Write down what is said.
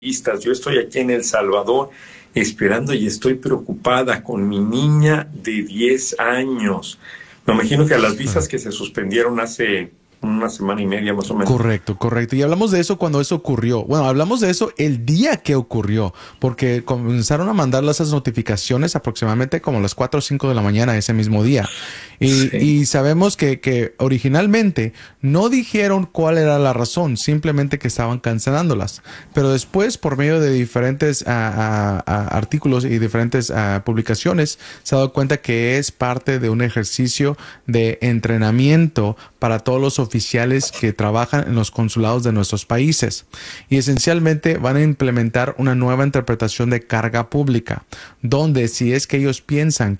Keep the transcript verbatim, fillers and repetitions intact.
vistas. Yo estoy aquí en El Salvador esperando y estoy preocupada con mi niña de diez años. Me imagino que a las visas que se suspendieron hace una semana y media más o menos. Correcto, correcto. Y hablamos de eso cuando eso ocurrió. Bueno, hablamos de eso el día que ocurrió, porque comenzaron a mandar esas notificaciones aproximadamente como a las cuatro o cinco de la mañana ese mismo día. Y, Sí. y sabemos que, que originalmente no dijeron cuál era la razón, simplemente que estaban cancelándolas. Pero después, por medio de diferentes ah, ah, ah, artículos y diferentes ah, publicaciones, se ha dado cuenta que es parte de un ejercicio de entrenamiento para todos los oficiales que trabajan en los consulados de nuestros países. Y esencialmente van a implementar una nueva interpretación de carga pública, donde si es que ellos piensan